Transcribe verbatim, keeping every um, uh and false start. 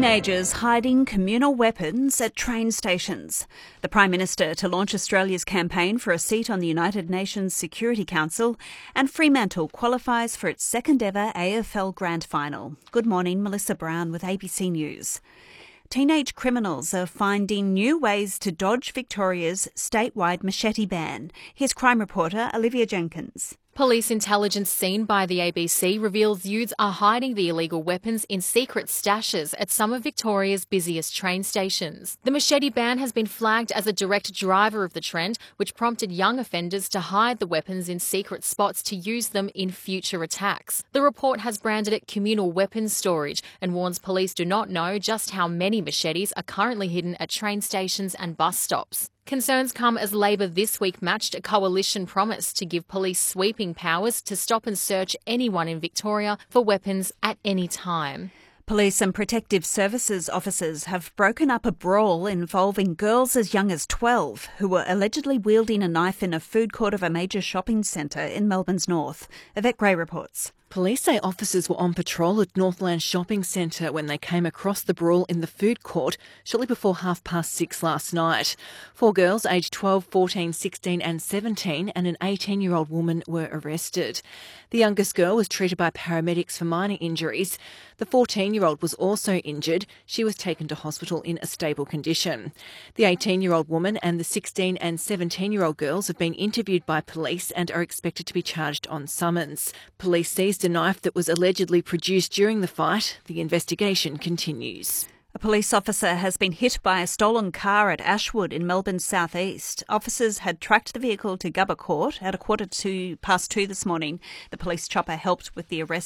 Teenagers hiding communal weapons at train stations. The Prime Minister to launch Australia's campaign for a seat on the United Nations Security Council, and Fremantle qualifies for its second ever A F L Grand Final. Good morning, Melissa Brown with A B C News. Teenage criminals are finding new ways to dodge Victoria's statewide machete ban. Here's crime reporter Olivia Jenkins. Police intelligence seen by the A B C reveals youths are hiding the illegal weapons in secret stashes at some of Victoria's busiest train stations. The machete ban has been flagged as a direct driver of the trend, which prompted young offenders to hide the weapons in secret spots to use them in future attacks. The report has branded it communal weapons storage and warns police do not know just how many machetes are currently hidden at train stations and bus stops. Concerns come as Labor this week matched a coalition promise to give police sweeping powers to stop and search anyone in Victoria for weapons at any time. Police and protective services officers have broken up a brawl involving girls as young as twelve who were allegedly wielding a knife in a food court of a major shopping centre in Melbourne's north. Yvette Gray reports. Police say officers were on patrol at Northland Shopping Centre when they came across the brawl in the food court shortly before half past six last night. Four girls aged twelve, fourteen, sixteen and seventeen and an eighteen-year-old woman were arrested. The youngest girl was treated by paramedics for minor injuries. The fourteen-year-old was also injured. She was taken to hospital in a stable condition. The eighteen-year-old woman and the sixteen and seventeen-year-old girls have been interviewed by police and are expected to be charged on summons. Police seized a knife that was allegedly produced during the fight. The investigation continues. A police officer has been hit by a stolen car at Ashwood in Melbourne's southeast. Officers had tracked the vehicle to Gubba Court at a quarter to past two this morning. The police chopper helped with the arrest